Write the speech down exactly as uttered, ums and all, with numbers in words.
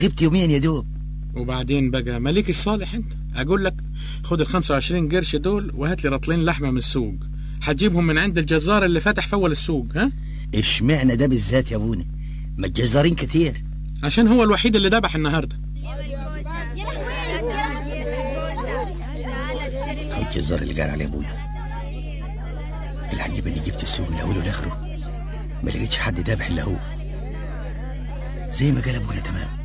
غبت يومين يا دوب. وبعدين بقى مالك الصالح انت، اقول لك خد ال خمسة وعشرين قرش دول وهات لي رطلين لحمه من السوق، هتجيبهم من عند الجزار اللي فاتح في اول السوق. ها اشمعنى ده بالذات يا ابونا؟ ما الجزارين كتير. عشان هو الوحيد اللي ذبح النهارده. هو الجزار اللي قال عليه ابونا. العجيب اني جبت السوق من اوله لاخره ما لقيتش حد ذابح الا هو، زي ما قال ابونا تمام.